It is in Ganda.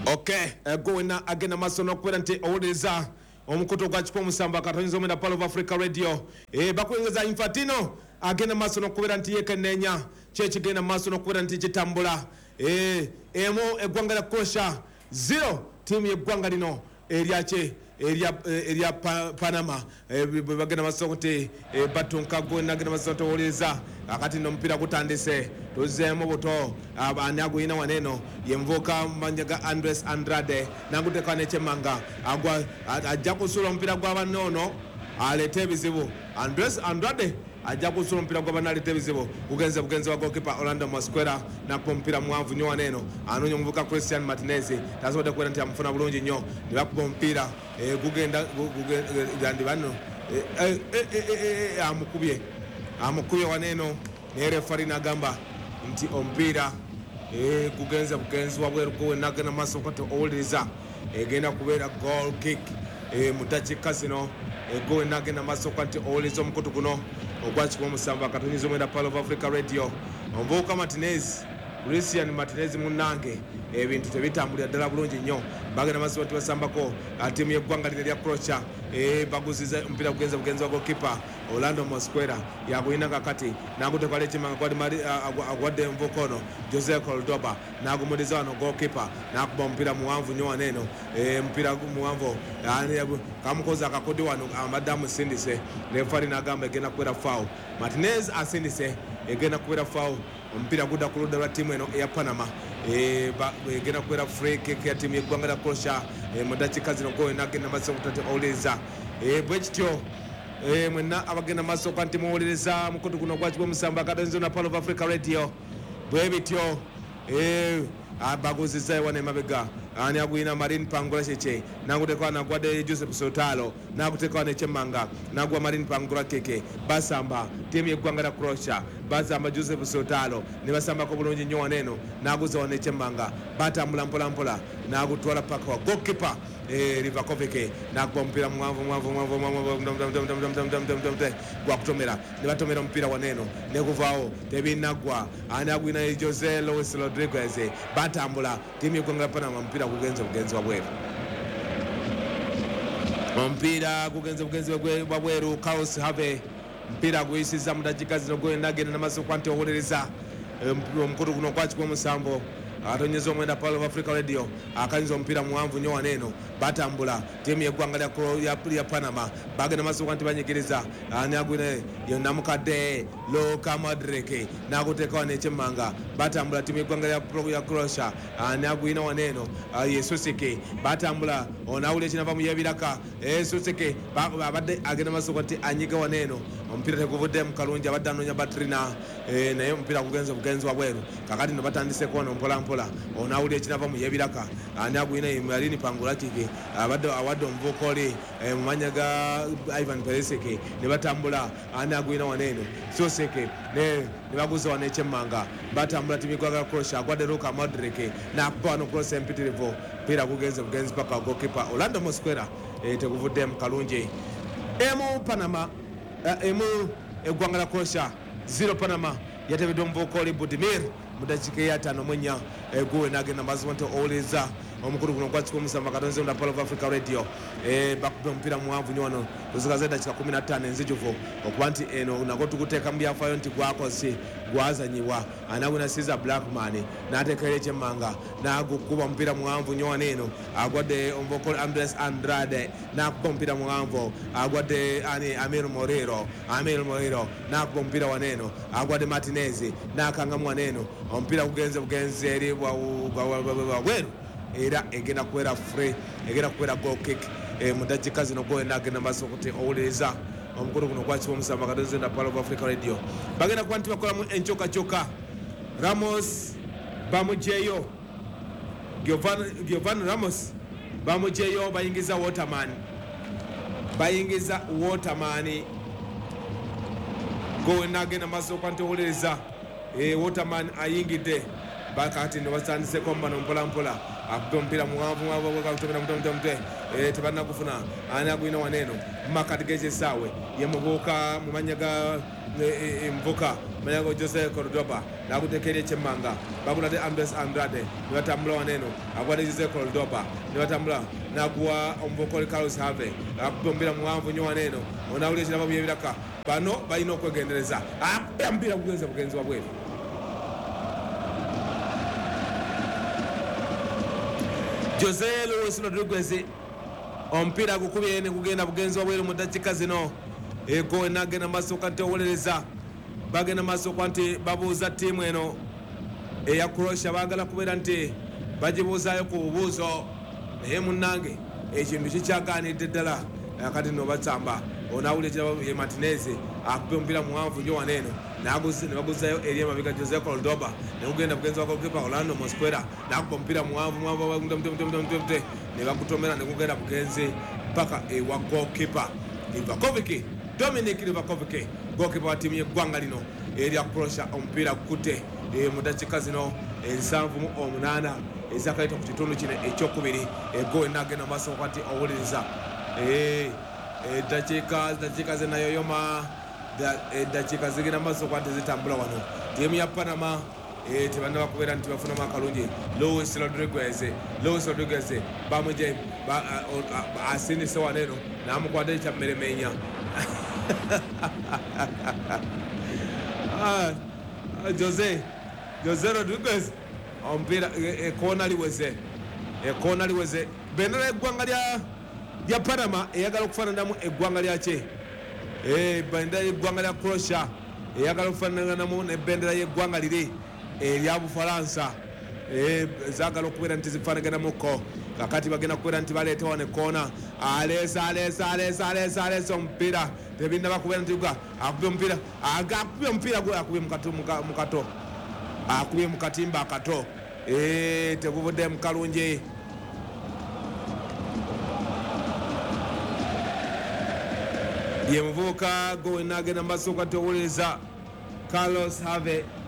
Okay, going again amaso no kwenta owuliriza omukuto gwa kipo musamba katonyiza omenda Palo of Africa Radio bakwengeza Infantino agenda maso no kubera nti yekenenya kyekigenda maso no kubera nti kitambula emo eggwanga lya Kosha 0 team yeggwanga lino eryache eria Panama bagenda maso kuti batunka gonna agenda maso to owuliriza akati no mpira gutandise tuzemo buto abani aguyina waneno yemvoka manjaga Andres Andrade nanguteka nechemanga agwa ajja kusula mpira gwa banono alete bizibu Andres Andrade ajja kusula mpira gwa banali tebizibu bugenze wa goalkeeper Orlando Mosquera na mpira mwanvu nyo waneno anonyo mvuka Christian Martinez tazoda kwenda nti amfuna bulungi nyo ndibakuba mpira gugenda gandi bano amukubye waneno ne referee nagamba nti ompira kugenza bugenzi wabweru ko nagana maso kote owuliriza egenda kubeera goal kick mudakika zino go nagana maso kote owuliriza omukutu guno ogwakikuba omusamba katonyiza omwenda Palo of Africa Radio omvuka Martinez Christian Martinez munange ebintu tebitambulira ddala bulungi nnyo bagenda maso bati basambako timu yeggwanga lino lya Croatia baguziza mpira bugenzi wa goalkeeper Orlando Mosquera yakuyina kakati nagutekwala ekimanga kwali agwadde mvukono Jose Cordoba nagumuliza wano goalkeeper nakuba mpira muwanvu nnyo waneno mpira muwanvu kamukoza akakodi wano amadamu sindise refari nagamba egenda kubeera foul Martinez asindise egenda kubeera foul mpira guda kuluda lwa timu eno eya Panama egenda kubeera free kick ya timu yeggwanga lya Croatia mudakika zino go nagenda maso kutate owuliriza bwekityo mwena abagenda maso kanti muwuliriza mukutu guno gwakibwa omusamba katonyiza na Palo of Africa Radio bwebityo baguziza ewana emabega ani aguyina Marine Pangula cheche nagutekwa nagwadde Joseph Sotalo nagutekwa nechemanga nagwa Marine Pangula keke basamba timu yeggwanga lya Croatia basamba Joseph Sotalo ne basamba ko bulungi nnyo waneno naguza wanechemanga batambula mpola nagutwala paka wa goalkeeper Rivakovic nakuba mpira mwanvu gwa kutomera ne batomera mpira waneno ne kuvaawo tebinagwa ani agwina Jose Luis Rodriguez batambula timu yeggwanga lya Panama mpira bugenzi wabweru mpira bugenzi wabweru Carlos Have mpira guyisiza mudakika zino go nagenda namaso kwanti owuliriza omukutu guno kwakibwa omusambo atonyeza omwenda Palo of Africa Radio akanyuza mpira muwanvu nnyo waneno batambula timu yeggwanga lya Panama bagenda maso kwanti banyigiriza ani agwine yonamukadde Luka Modric naguteekawo nechemanga batambula timu yeggwanga ya Croatia ani agwina waneno Susiki batambula onawulira ekinava mu yebiraka Susiki abadde agenda maso kwanti anyiga waneno ompira teguvudde mu kalungi abadde anonya batrina naye ompira bugenzi wabweru kakati no batandise kono mpola onawulira ekinava mu yebiraka ani agwina Marine Pangula kike awadde omuvukoli mu manya ga Ivan Perisic ne batambula ani agwina waneno Susiki ne baguza wane ekemmanga batambula timu yeggwanga Croatia agwadde Luka Modric nakuba wano cross empitirivu mpira bugenzi paka goalkeeper Orlando Mosquera teguvudde mu kalungi emu Panama emu eggwanga lya Croatia 0 Panama yatebeddwa omuvukoli Budimir mudakika ya 5 guwe nagenda mazonte owuliriza omukulu guno gwakikuba omusamba katonyiza omwenda Palo of Africa Radio bakuba mpira muwanvu nnyo wano tuzigaze dakika 15 enzijuvu okuba nti eno nago tuguteeka mu byafaayo nti gwakosi gwazanyiwa anagwina Caesar Blackman nateekera ekyemmanga nagukuba mpira muwanvu nnyo waneno agwadde omuvokoli Andres Andrade nakuba mpira muwanvu agwadde Amir Morero nakuba mpira waneno agwadde Martinez nakangamu waneno ompira bugenzi eri wabweru era egenda kubeera free egenda kubeera goal kick mudakika zino go nagenda maso kuti owuliriza omukulu guno gwakibwa omusamba katonyiza na Palo of Africa Radio bagenda kuba nti bakolamu enkyukakyuka Ramos bamujeyo Giovanni Ramos bamujeyo bayingiza Waterman go nagenda maso kwanti owuliriza Waterman ayingidde bakati ne basandise kombano mpola akuba mpira muwanvu kakutomera tebalina kufuna ani agwina waneno mumakati g'ekisaawe yemubuuka mu manya ga mvuka Manyago Jose Cordoba nakutekeria chemanga bakulate Andres Andrade nibatambula waneno akwate Jose Cordoba nibatambula nakuwa ombokole Carlos Have akubombera muwanvu nyo waneno onawulira kiraba byebiraka bano balina okwegendereza akuyambira kugenza bugenzi wabweru Jose Luis Rodriguez ompira gukubye ne kugenda bugenzi wabweru mu dakika zino ego nagenda maso kante owolereza bagenda maso kante babuuza tiimu eno eya Croatia bagala kubeera nti bagibuuzaayo ku bubuuzo naye munnange ekintu kikyaganidde ddala kati no batsamba onawulira ye Martinez akubye omupiira muwanvu nyo waneeno ne baguzayo eri emabega Jose Cordoba ne kugenda bugenzi wa goalkeeper Orlando Mosquera nakuba omupiira muwanvu ne bagutomera ne kugenda bugenzi mpaka ewa goalkeeper Livakovic Dominic Livakovic goalkeeper wa tiimu y'eggwanga lino erya Croatia omupiira gukutte mu dakika zino 78 ezakayita ku kitundu kino ekyokubiri ego enagenda maaso kwati owuliriza dakika zenayoyoma dakika zigenda maaso kwati zitambula wano tiimu ya Panama tebanna bakubeera nti bafunamu akalungi Luis Rodriguez bamuje asindise waneeno namukwata ekyammeremenya Jose Rodriguez ompira ekona liweze bendera eggwanga lya Panama eyagala okufaananamu eggwanga lyakye bendera y'eggwanga lya Croatia eyagala okufaananamu nebendera y'eggwanga liri erya Bufalansa zagala okubeera nti zifaanaganamuko kakati bagenda kubeera nti baleeta wano ekona aleesa omupiira tebinda bakubeera nti akubye omupiira gwe akubye mukato akubye mukatimba akato tegubudde mukalungi ye muvubuka gwe nagenda mbasooka towuliriza Carlos Have